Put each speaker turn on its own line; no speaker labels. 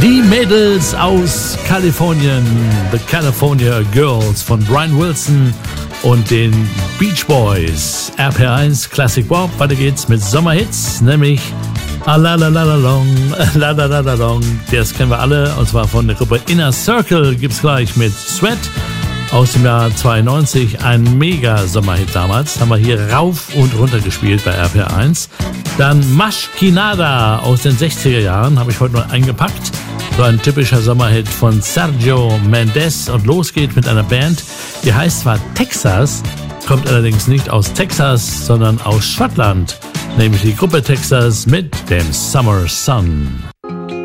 Die Mädels aus Kalifornien, The California Girls von Brian Wilson und den Beach Boys. RPR1 Classic Pop. Weiter geht's mit Sommerhits, nämlich Alalalalong, Lalalalalong. Das kennen wir alle, und zwar von der Gruppe Inner Circle. Gibt's gleich mit Sweat aus dem Jahr 92. Ein Mega-Sommerhit damals. Haben wir hier rauf und runter gespielt bei RPR1. Dann Mashkinada aus den 60er Jahren habe ich heute noch eingepackt. So ein typischer Sommerhit von Sergio Mendes. Und los geht mit einer Band, die heißt zwar Texas, kommt allerdings nicht aus Texas, sondern aus Schottland. Nämlich die Gruppe Texas mit dem Summer Sun.